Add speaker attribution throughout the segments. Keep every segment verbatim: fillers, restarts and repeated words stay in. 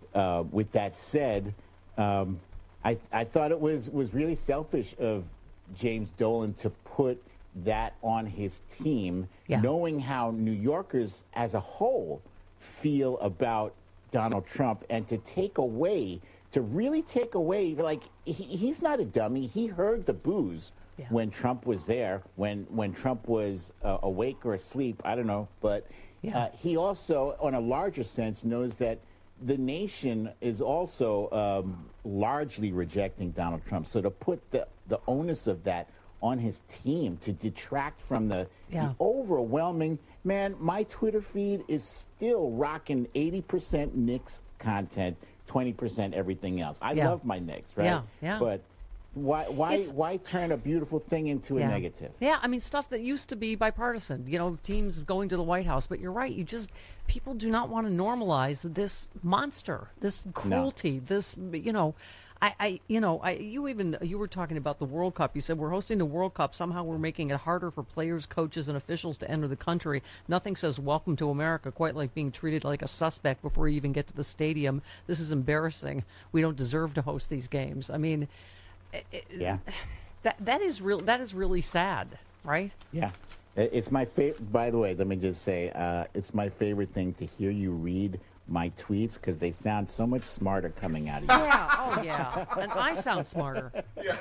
Speaker 1: uh, with that said, um, I, I thought it was, was really selfish of James Dolan to put that on his team, yeah. knowing how New Yorkers as a whole feel about Donald Trump, and to take away, to really take away, like, he, he's not a dummy. He heard the boos yeah. when Trump was there, when, when Trump was uh, awake or asleep, I don't know. But yeah. uh, he also, on a larger sense, knows that the nation is also um, largely rejecting Donald Trump. So to put the, the onus of that on his team, to detract from the, yeah. the overwhelming, man, my Twitter feed is still rocking eighty percent Knicks content, twenty percent everything else. I yeah. love my Knicks, right?
Speaker 2: Yeah, yeah.
Speaker 1: But why why it's, why turn a beautiful thing into
Speaker 2: yeah.
Speaker 1: a negative?
Speaker 2: Yeah, I mean, stuff that used to be bipartisan, you know, teams going to the White House. But you're right, you just, people do not want to normalize this monster, this cruelty, no. this, you know, I, I, you know, I, you even, you were talking about the World Cup. You said we're hosting the World Cup. Somehow we're making it harder for players, coaches, and officials to enter the country. Nothing says welcome to America quite like being treated like a suspect before you even get to the stadium. This is embarrassing. We don't deserve to host these games. I mean, it,
Speaker 1: yeah,
Speaker 2: that that is real. That is really sad, right?
Speaker 1: Yeah, it's my favorite. By the way, let me just say, uh, it's my favorite thing to hear you read my tweets, because they sound so much smarter coming out of you.
Speaker 2: Yeah, oh yeah, and I sound smarter.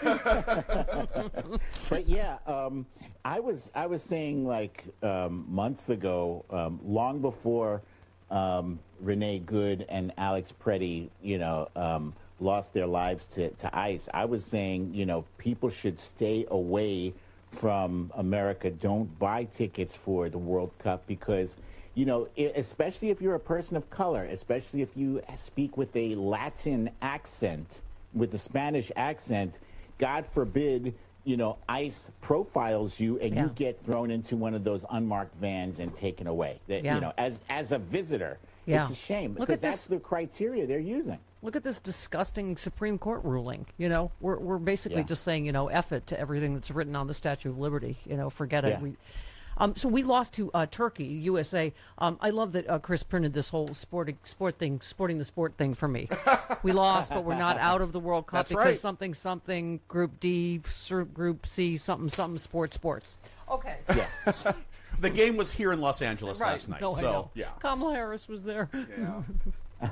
Speaker 1: But yeah, um, I was I was saying, like, um, months ago, um, long before um, Renee Good and Alex Preddy, you know, um, lost their lives to, to ICE, I was saying, you know, people should stay away from America. Don't buy tickets for the World Cup, because, you know, especially if you're a person of color, especially if you speak with a Latin accent, with a Spanish accent, God forbid, you know, ICE profiles you and yeah. you get thrown into one of those unmarked vans and taken away. That, yeah. You know, as as a visitor, yeah. it's a shame, because that's the criteria they're using.
Speaker 2: Look at this disgusting Supreme Court ruling. You know, we're we're basically yeah. just saying, you know, F it to everything that's written on the Statue of Liberty. You know, forget it.
Speaker 1: Yeah.
Speaker 2: We, Um, so we lost to uh, Turkey, U S A. Um, I love that uh, Chris printed this whole sporting sport thing, sporting the sport thing for me. We lost, but we're not out of the World Cup.
Speaker 3: That's
Speaker 2: because
Speaker 3: right.
Speaker 2: something, something, Group D, Group C, something, something, sports, sports. Okay.
Speaker 1: Yeah.
Speaker 3: The game was here in Los Angeles
Speaker 2: right.
Speaker 3: last night.
Speaker 2: No,
Speaker 3: so,
Speaker 2: I know.
Speaker 3: yeah.
Speaker 2: Kamala Harris was there.
Speaker 3: Yeah.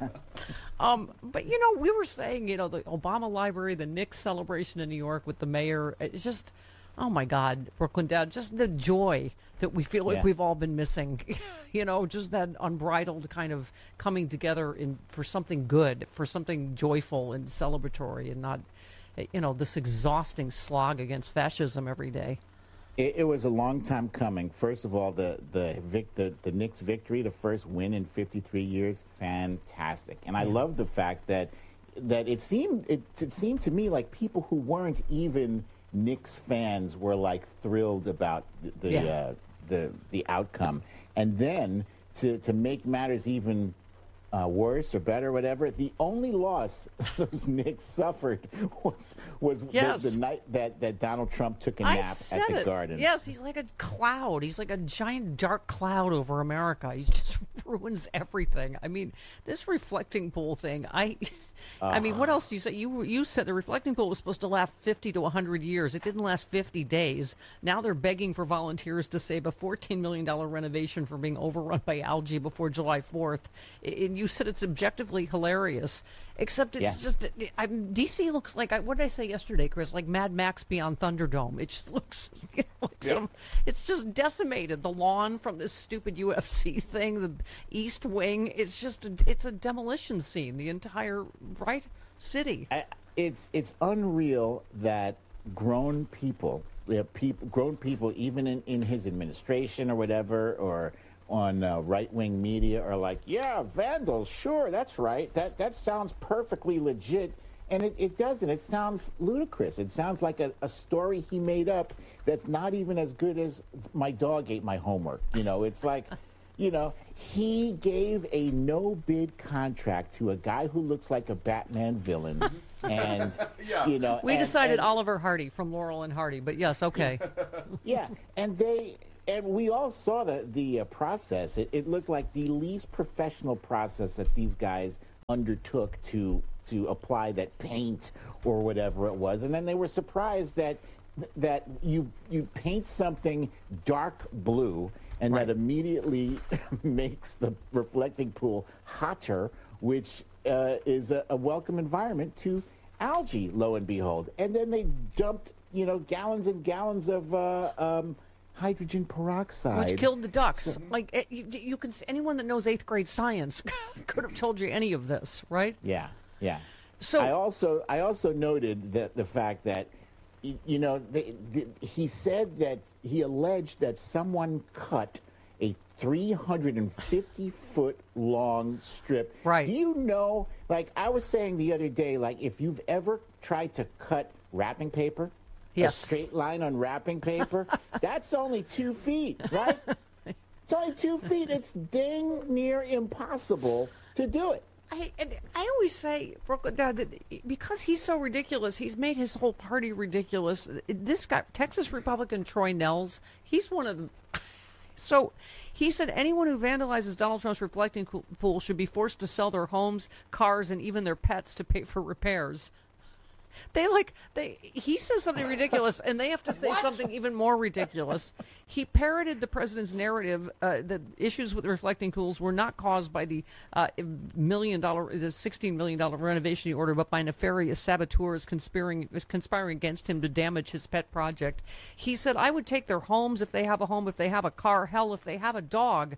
Speaker 2: um, but, you know, we were saying, you know, the Obama Library, the Knicks celebration in New York with the mayor, it's just... Oh, my God, Brooklyn Dad, just the joy that we feel like
Speaker 1: yeah.
Speaker 2: we've all been missing, you know, just that unbridled kind of coming together in for something good, for something joyful and celebratory, and not, you know, this exhausting slog against fascism every day.
Speaker 1: It, it was a long time coming. First of all, the the, vic, the the Knicks victory, the first win in fifty-three years, fantastic. And I yeah. love the fact that that it seemed it, it seemed to me like people who weren't even Knicks fans were like thrilled about the the, yeah. uh, the the outcome, and then to to make matters even uh, worse or better, whatever, the only loss those Knicks suffered was was
Speaker 2: yes.
Speaker 1: the, the night that, that Donald Trump took a nap
Speaker 2: I
Speaker 1: at the
Speaker 2: it.
Speaker 1: Garden.
Speaker 2: Yes, he's like a cloud. He's like a giant dark cloud over America. He just ruins everything. I mean, this reflecting pool thing. I. Uh, I mean, what else do you say? You you said the reflecting pool was supposed to last fifty to one hundred years. It didn't last fifty days. Now they're begging for volunteers to save a fourteen million dollars renovation from being overrun by algae before July fourth. And you said it's objectively hilarious, except it's
Speaker 1: yeah.
Speaker 2: just, I'm, D C looks like, what did I say yesterday, Chris? Like Mad Max Beyond Thunderdome. It just looks, you know, like yep. some, it's just decimated. The lawn from this stupid U F C thing, the East Wing, it's just, a, it's a demolition scene. The entire, right, city.
Speaker 1: I, it's it's unreal that grown people, we have people, grown people, even in, in his administration or whatever, or on uh, right-wing media, are like, yeah, vandals, sure, that's right. That that sounds perfectly legit. And it, it doesn't. It sounds ludicrous. It sounds like a, a story he made up that's not even as good as my dog ate my homework. You know, it's like, you know, he gave a no-bid contract to a guy who looks like a Batman villain. And,
Speaker 3: yeah.
Speaker 1: you know.
Speaker 2: We
Speaker 1: and,
Speaker 2: decided
Speaker 1: and,
Speaker 2: Oliver Hardy from Laurel and Hardy, but yes, okay.
Speaker 1: Yeah, and they... And we all saw the the uh, process. It, it looked like the least professional process that these guys undertook to to apply that paint or whatever it was, and then they were surprised that that you you paint something dark blue and right. that immediately makes the reflecting pool hotter, which uh, is a, a welcome environment to algae, lo and behold. And then they dumped, you know, gallons and gallons of uh, um, hydrogen peroxide,
Speaker 2: which killed the ducks. So, like it, you, you can, anyone that knows eighth grade science could have told you any of this, right?
Speaker 1: Yeah, yeah.
Speaker 2: So
Speaker 1: I also I also noted that the fact that, you know, the, the, he said that he alleged that someone cut a three hundred fifty foot long strip.
Speaker 2: Right.
Speaker 1: Do you know, like I was saying the other day, like if you've ever tried to cut wrapping paper,
Speaker 2: yes.
Speaker 1: a straight line on wrapping paper, that's only two feet, right? It's only two feet. It's dang near impossible to do it.
Speaker 2: I, I always say, Brooklyn Dad, that because he's so ridiculous, he's made his whole party ridiculous. This guy, Texas Republican Troy Nehls, he's one of them. So he said anyone who vandalizes Donald Trump's reflecting pool should be forced to sell their homes, cars, and even their pets to pay for repairs. They like they. He says something ridiculous, and they have to say
Speaker 3: What? something
Speaker 2: even more ridiculous. He parroted the president's narrative uh, that issues with the reflecting pools were not caused by the uh, million dollar, the sixteen million dollar renovation he ordered, but by nefarious saboteurs conspiring conspiring against him to damage his pet project. He said, "I would take their homes if they have a home, if they have a car, hell, if they have a dog."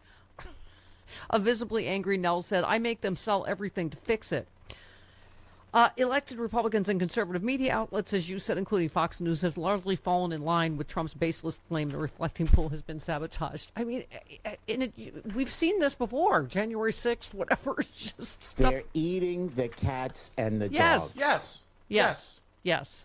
Speaker 2: A visibly angry Nehls said, "I make them sell everything to fix it." Uh, elected Republicans and conservative media outlets, as you said, including Fox News, have largely fallen in line with Trump's baseless claim the reflecting pool has been sabotaged. I mean, in it, we've seen this before, January sixth, whatever. It's just stuff.
Speaker 1: They're eating the cats and the
Speaker 2: yes.
Speaker 1: dogs.
Speaker 3: Yes.
Speaker 2: Yes. Yes.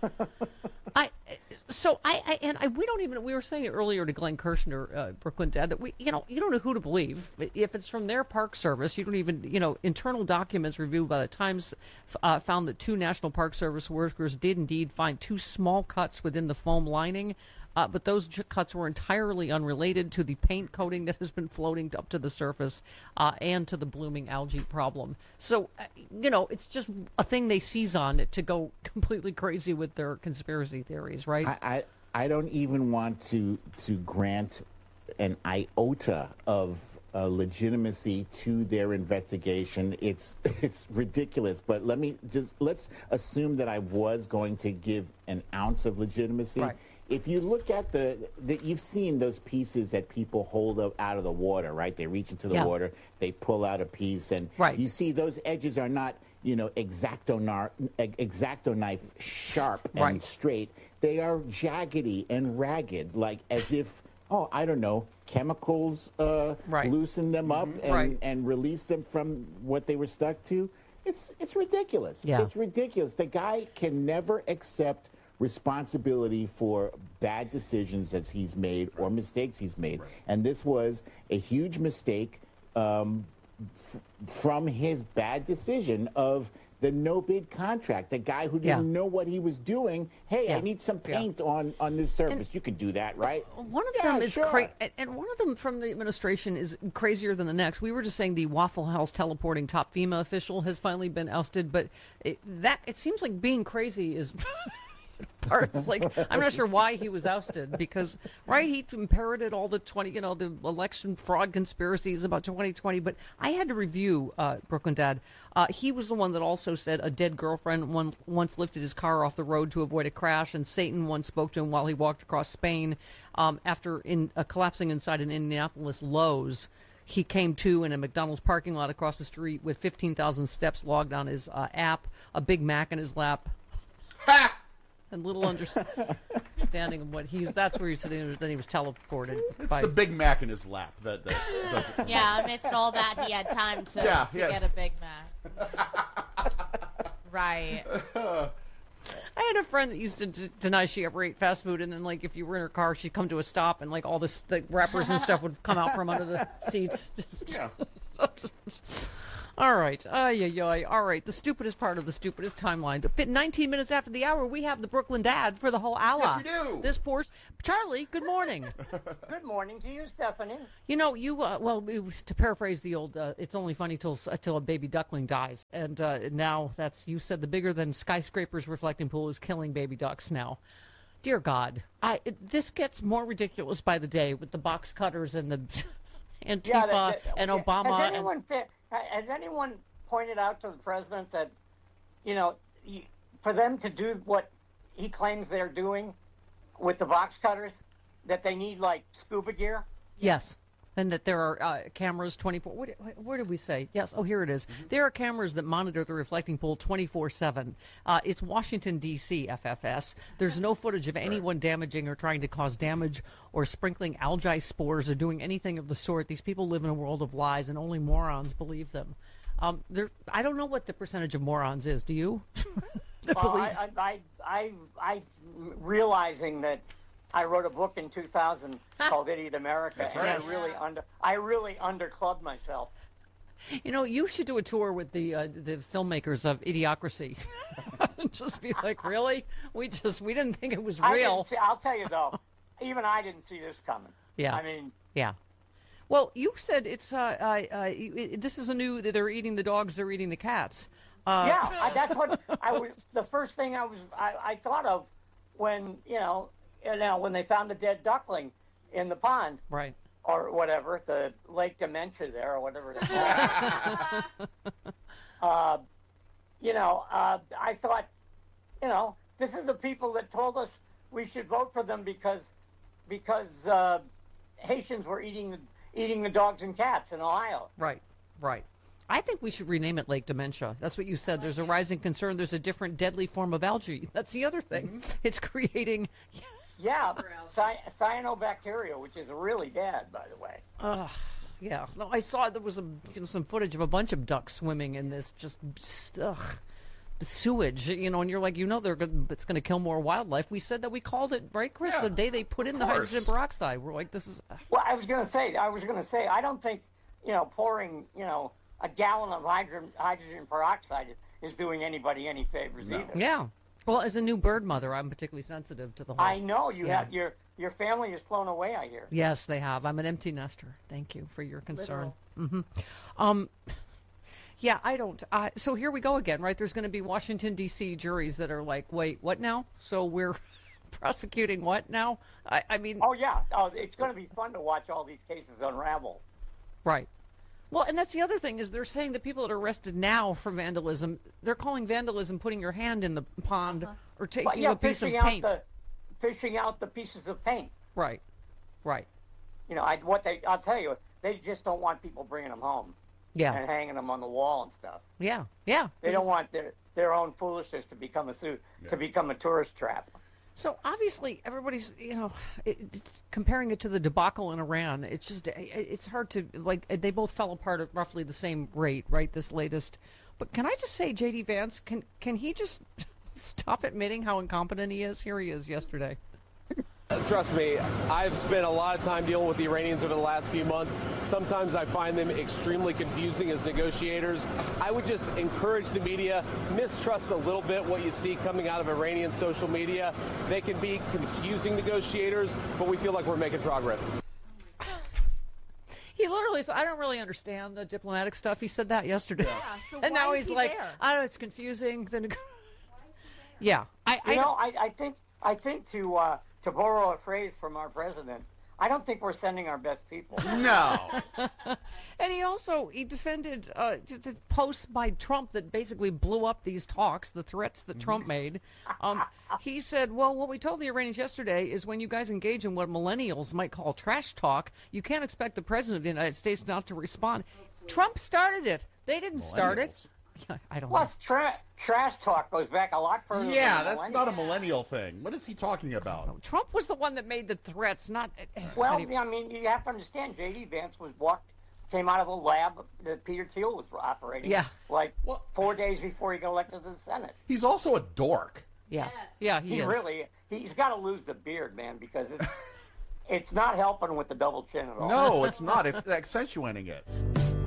Speaker 2: I so I, I and I we don't even we were saying it earlier to Glenn Kirshner, uh, Brooklyn Dad, that we you know you don't know who to believe. If it's from their Park Service, you don't even you know internal documents reviewed by the Times uh, found that two National Park Service workers did indeed find two small cuts within the foam lining. Uh, but those j- cuts were entirely unrelated to the paint coating that has been floating up to the surface uh, and to the blooming algae problem. So, uh, you know, it's just a thing they seize on to go completely crazy with their conspiracy theories, right?
Speaker 1: I, I, I don't even want to to grant an iota of uh, legitimacy to their investigation. It's it's ridiculous. But let me just let's assume that I was going to give an ounce of legitimacy.
Speaker 2: Right.
Speaker 1: If you look at the, the, you've seen those pieces that people hold up out of the water, right? They reach into the
Speaker 2: yeah.
Speaker 1: water, they pull out a piece, and
Speaker 2: right.
Speaker 1: you see those edges are not, you know, exacto, nar- exacto knife sharp and
Speaker 2: right.
Speaker 1: straight. They are jaggedy and ragged, like as if, oh, I don't know, chemicals uh,
Speaker 2: right.
Speaker 1: loosen them up
Speaker 2: mm-hmm.
Speaker 1: and,
Speaker 2: right.
Speaker 1: and release them from what they were stuck to. It's it's ridiculous.
Speaker 2: Yeah.
Speaker 1: It's ridiculous. The guy can never accept responsibility for bad decisions that he's made or mistakes he's made. Right. And this was a huge mistake um, f- from his bad decision of the no-bid contract. The guy who didn't
Speaker 2: yeah.
Speaker 1: know what he was doing. Hey,
Speaker 2: yeah.
Speaker 1: I need some paint
Speaker 2: yeah.
Speaker 1: on, on this surface.
Speaker 2: And
Speaker 1: you could do that, right?
Speaker 2: One of
Speaker 1: yeah,
Speaker 2: them is
Speaker 1: sure.
Speaker 2: crazy, and one of them from the administration is crazier than the next. We were just saying the Waffle House teleporting top FEMA official has finally been ousted, but it, that it seems like being crazy is... part. It's like I'm not sure why he was ousted because right he parroted all the twenty you know the election fraud conspiracies about twenty twenty. But I had to review uh, Brooklyn Dad. Uh, he was the one that also said a dead girlfriend one, once lifted his car off the road to avoid a crash, and Satan once spoke to him while he walked across Spain um, after in uh, collapsing inside an Indianapolis Lowe's. He came to in a McDonald's parking lot across the street with fifteen thousand steps logged on his uh, app, a Big Mac in his lap.
Speaker 3: Ha!
Speaker 2: And little understanding of what he's, that's where he's sitting, then he was teleported.
Speaker 3: It's
Speaker 2: by,
Speaker 3: the Big Mac in his lap. That, that, that
Speaker 4: yeah, amidst all that, he had time to,
Speaker 3: yeah,
Speaker 4: to
Speaker 3: yeah.
Speaker 4: get a Big Mac. Right.
Speaker 2: I had a friend that used to d- deny she ever ate fast food, and then, like, if you were in her car, she'd come to a stop, and, like, all this, the wrappers and stuff would come out from under the seats. Just,
Speaker 3: yeah.
Speaker 2: All right. Ay, ay, ay. All right. The stupidest part of the stupidest timeline. nineteen minutes after the hour, we have the Brooklyn Dad for the whole hour.
Speaker 3: Yes, we do.
Speaker 2: This poor... Charlie, good morning.
Speaker 5: Good morning to you, Stephanie.
Speaker 2: You know, you, uh, well, it was, to paraphrase the old, uh, it's only funny till uh, till a baby duckling dies. And uh, now that's, you said the bigger than skyscrapers reflecting pool is killing baby ducks now. Dear God, I it, this gets more ridiculous by the day with the box cutters and the Antifa
Speaker 5: Yeah, that, that,
Speaker 2: and
Speaker 5: okay.
Speaker 2: Obama.
Speaker 5: Has anyone,
Speaker 2: and,
Speaker 5: fi- has anyone pointed out to the president that, you know, you, for them to do what he claims they're doing with the box cutters, that they need, like, scuba gear?
Speaker 2: yes. And that there are uh, cameras twenty-four. What, where did we say? Yes. Oh, here it is. Mm-hmm. There are cameras that monitor the reflecting pool twenty-four seven. Uh, it's Washington, D C, F F S. There's no footage of anyone damaging or trying to cause damage or sprinkling algae spores or doing anything of the sort. These people live in a world of lies, and only morons believe them. Um, there, I don't know what the percentage of morons is. Do you? that
Speaker 5: well,
Speaker 2: believes...
Speaker 5: I, I, I, I, I, realizing that I wrote a book in two thousand called Idiot America,
Speaker 3: That's
Speaker 5: and
Speaker 3: right.
Speaker 5: I really under I really underclubbed myself.
Speaker 2: You know, you should do a tour with the uh, the filmmakers of Idiocracy. Just be like, really? We just we didn't think it was
Speaker 5: I
Speaker 2: real.
Speaker 5: didn't see, I'll tell you though, even I didn't see this coming.
Speaker 2: Yeah.
Speaker 5: I mean,
Speaker 2: Yeah. Well, you said it's uh, uh, uh, it, this is a new. They're eating the dogs. They're eating the cats. Uh,
Speaker 5: yeah, I, that's what I was. The first thing I was I, I thought of when you know you know when they found the dead duckling in the pond.
Speaker 2: Right.
Speaker 5: Or whatever, the Lake Dementia there, or whatever they call it. uh, you know, uh, I thought, you know, this is the people that told us we should vote for them because because uh, Haitians were eating the, eating the dogs and cats in Ohio.
Speaker 2: Right. Right. I think we should rename it Lake Dementia. That's what you said. There's a rising concern. There's a different deadly form of algae. That's the other thing. Mm-hmm. It's creating...
Speaker 5: Yeah, cy- cyanobacteria, which is really bad, by the way.
Speaker 2: Uh, yeah. No, I saw there was a, you know, some footage of a bunch of ducks swimming in this just ugh, sewage, you know, and you're like, you know, they're gonna, it's going to kill more wildlife. We said that we called it, right, Chris?
Speaker 3: Yeah,
Speaker 2: the day they put in the
Speaker 3: course.
Speaker 2: hydrogen peroxide. We're like, this is... Uh,
Speaker 5: Well, I was going to say, I was going to say, I don't think, you know, pouring, you know, a gallon of hydrogen, hydrogen peroxide is doing anybody any favors
Speaker 3: No.
Speaker 5: either.
Speaker 2: yeah. Well, as a new bird mother, I'm particularly sensitive to the whole...
Speaker 5: I know you
Speaker 2: Yeah.
Speaker 5: have your your family has flown away. I hear.
Speaker 2: Yes, they have. I'm an empty nester. Thank you for your concern. Mm-hmm. Um, yeah, I don't. Uh, so here we go again, right? There's going to be Washington, D C juries that are like, wait, what now? So we're prosecuting what now? I, I mean...
Speaker 5: Oh yeah, oh, it's going to be fun to watch all these cases unravel.
Speaker 2: Right. Well, and that's the other thing is they're saying that people that are arrested now for vandalism, they're calling vandalism putting your hand in the pond
Speaker 4: Uh-huh.
Speaker 2: or taking
Speaker 5: But, yeah,
Speaker 2: a piece of
Speaker 5: fishing out
Speaker 2: paint.
Speaker 5: the fishing out the pieces of paint.
Speaker 2: Right. Right.
Speaker 5: You know, I, what they I'll tell you, they just don't want people bringing them home
Speaker 2: Yeah.
Speaker 5: and hanging them on the wall and stuff.
Speaker 2: Yeah. Yeah.
Speaker 5: They don't want their their own foolishness to become a su-
Speaker 3: Yeah.
Speaker 5: to become a tourist trap.
Speaker 2: So obviously everybody's, you know, it, it, comparing it to the debacle in Iran, it's just, it, it's hard to, like, they both fell apart at roughly the same rate, right, this latest. But can I just say, J D. Vance, can can he just stop admitting how incompetent he is? Here he is yesterday.
Speaker 6: Trust me, I've spent a lot of time dealing with the Iranians over the last few months. Sometimes I find them extremely confusing as negotiators. I would just encourage the media, mistrust a little bit what you see coming out of Iranian social media. They can be confusing negotiators, but we feel like we're making progress.
Speaker 2: He literally said, I don't really understand the diplomatic stuff. He said that yesterday.
Speaker 4: Yeah, so
Speaker 2: and
Speaker 4: why
Speaker 2: now
Speaker 4: is
Speaker 2: he's
Speaker 4: he
Speaker 2: like,
Speaker 4: there?
Speaker 2: I don't know, it's confusing. The neg- yeah. I, I
Speaker 5: You know, I, I think I think to uh, to borrow a phrase from our president, I don't think we're sending our best people.
Speaker 3: No.
Speaker 2: And he also, he defended uh, the posts by Trump that basically blew up these talks, the threats that Trump made. Um, he said, well, what we told the Iranians yesterday is when you guys engage in what millennials might call trash talk, you can't expect the president of the United States not to respond. Trump started it. They didn't start it.
Speaker 3: Millennials.
Speaker 2: Yeah, I don't know.
Speaker 5: Plus, tra- trash talk goes back a lot further.
Speaker 3: Yeah,
Speaker 5: than
Speaker 3: that's
Speaker 5: millennials.
Speaker 3: not a millennial thing. What is he talking about?
Speaker 2: Trump was the one that made the threats, not...
Speaker 5: Well,
Speaker 2: anyway.
Speaker 5: I mean, you have to understand, J D. Vance was walked, came out of a lab that Peter Thiel was operating.
Speaker 2: Yeah.
Speaker 5: Like
Speaker 3: Well-
Speaker 5: four days before he got elected to the Senate.
Speaker 3: He's also a dork.
Speaker 2: Yeah,
Speaker 4: Yes.
Speaker 2: yeah, he,
Speaker 5: He
Speaker 2: is.
Speaker 5: really, he's got to lose the beard, man, because it's it's not helping with the double chin at all.
Speaker 3: No, it's not. It's accentuating it.